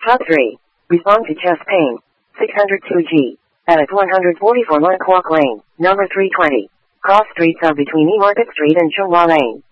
Top 3. Respond to chest pain. 602G. At 144 Long Kwok Lane, number 320. Cross streets of between E Market Street and Chung Hua Lane.